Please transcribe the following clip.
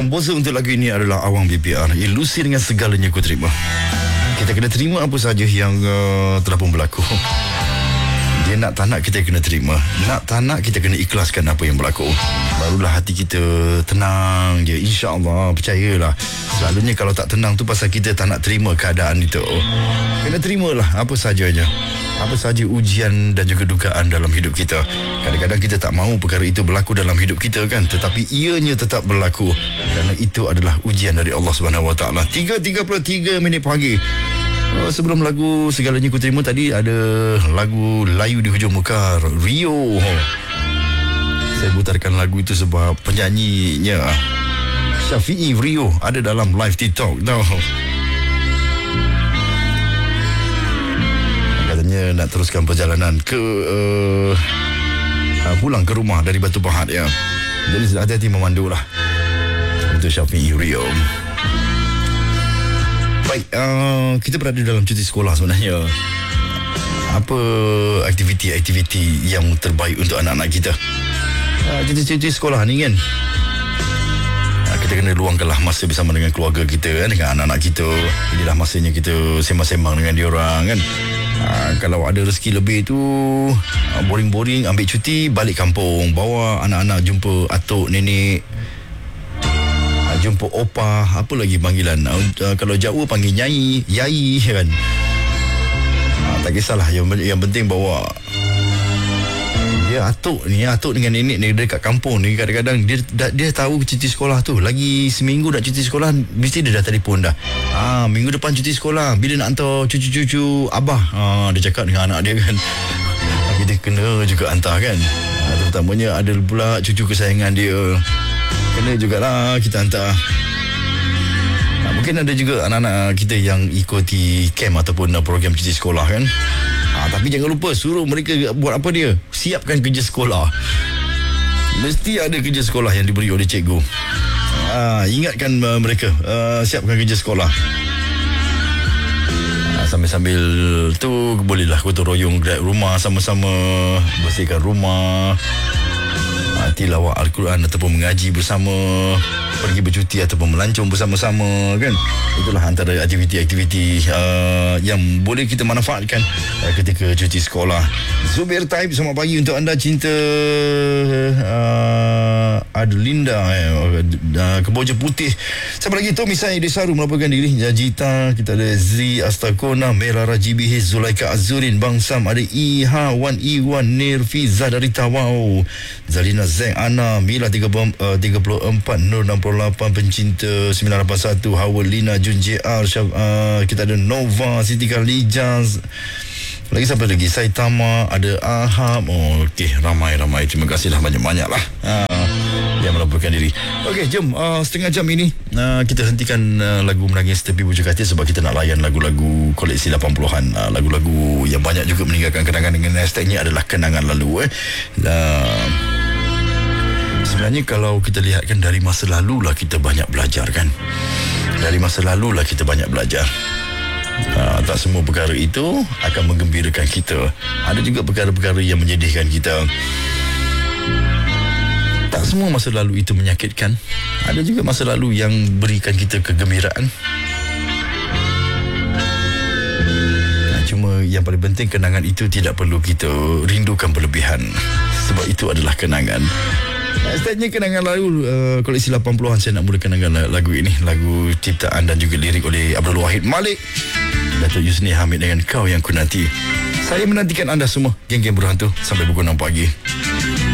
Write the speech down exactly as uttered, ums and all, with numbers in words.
Komposer untuk lagu ini adalah Awang B P R. Ilusi dengan segalanya ku terima. Kita kena terima apa saja yang uh, telah pun berlaku. Dia nak tak nak kita kena terima. Nak tak nak kita kena ikhlaskan apa yang berlaku. Barulah hati kita tenang je. InsyaAllah, percayalah. Selalunya kalau tak tenang tu pasal kita tak nak terima keadaan itu. Kena terimalah apa sajanya. Apa saja ujian dan juga dugaan dalam hidup kita. Kadang-kadang kita tak mahu perkara itu berlaku dalam hidup kita kan. Tetapi ianya tetap berlaku. Kerana itu adalah ujian dari Allah Subhanahu Wa Taala. tiga tiga puluh tiga minit pagi. Oh, sebelum lagu Segalanya Ku Terima tadi ada lagu Layu di Hujung Mekar, Rio. Saya putarkan lagu itu sebab penyanyinya Syafi'i Rio ada dalam live TikTok tau. Katanya nak teruskan perjalanan ke uh, pulang ke rumah dari Batu Pahat ya. Jadi hati-hati memandu lah untuk Syafi'i Rio. Baik, uh, kita berada dalam cuti sekolah sebenarnya. Apa aktiviti-aktiviti yang terbaik untuk anak-anak kita? Uh, cuti-cuti sekolah ni kan, uh, kita kena luangkanlah masa bersama dengan keluarga kita kan, dengan anak-anak kita. Inilah masanya kita sembang-sembang dengan diorang kan. Uh, kalau ada rezeki lebih tu, uh, boring-boring, ambil cuti, balik kampung, bawa anak-anak jumpa atuk, nenek, jumpa opa, apa lagi panggilan. Uh, kalau Jawa panggil nyai, yai kan. Uh, tak kisahlah, yang, yang penting bawa dia atuk ni, atuk dengan nenek ni dekat kampung ni. Kadang-kadang dia dia tahu cuti sekolah tu lagi seminggu nak cuti sekolah, mesti dia dah telefon dah. Ah, minggu depan cuti sekolah, bila nak hantar cucu-cucu abah. Ah, dia cakap dengan anak dia kan. Kita kena juga hantar kan. Ah, terutamanya ada pula cucu kesayangan dia. Kena jugalah kita hantar. Nah, mungkin ada juga anak-anak kita yang ikuti camp ataupun program cuti sekolah kan. Ha, tapi jangan lupa suruh mereka buat apa dia? Siapkan kerja sekolah. Mesti ada kerja sekolah yang diberi oleh cikgu. Ha, ingatkan uh, mereka uh, siapkan kerja sekolah. Ha, sambil-sambil tu bolehlah gotong royong rumah sama-sama, bersihkan rumah, tilawah Al-Quran ataupun mengaji bersama, pergi bercuti ataupun melancong bersama-sama kan. Itulah antara aktiviti-aktiviti uh, yang boleh kita manfaatkan uh, ketika cuti sekolah. Zubir Taib, selamat pagi untuk anda cinta uh, Adelinda eh, uh, Keboja Putih. Siapa lagi? Tommy Sai Desaru melaporkan diri. Jajita, kita ada Zri Astakona, Mera Rajibi, Zulaika Azurin, Bang Sam, ada Iha Wan Iwan Nirfiza dari Tawau, Zalina Zeng Ana, Mila tiga puluh empat, Nur enam puluh lapan, pencinta sembilan lapan satu, Hawa Lina, Jun J R, Syaf, uh, kita ada Nova, Siti Khalijaz, lagi siapa lagi? Saitama, ada Aham. Oh, okey, ramai-ramai. Terima kasihlah banyak-banyak lah uh, yang melaporkan diri. Okey, jom uh, setengah jam ini uh, kita hentikan uh, lagu Menangis Tepi Bujur Katil sebab kita nak layan lagu-lagu koleksi lapan puluhan, uh, lagu-lagu yang banyak juga meninggalkan kenangan, dengan hashtagnya adalah kenangan lalu eh. Uh, sebenarnya kalau kita lihatkan dari masa lalu lah kita banyak belajar kan. Dari masa lalu lah kita banyak belajar. Uh, tak semua perkara itu akan menggembirakan kita. Ada juga perkara-perkara yang menyedihkan kita. Tak semua masa lalu itu menyakitkan. Ada juga masa lalu yang berikan kita kegembiraan. Nah, cuma yang paling penting, kenangan itu tidak perlu kita rindukan berlebihan, sebab itu adalah kenangan. Hashtagnya kenangan lalu, uh, koleksi lapan puluhan. Saya nak mulakan dengan lagu ini, lagu ciptaan dan juga lirik oleh Abdul Wahid Malik, Datuk Yusni Hamid dengan Kau Yang Ku Nanti. Saya menantikan anda semua, geng-geng berhantu, sampai pukul enam pagi.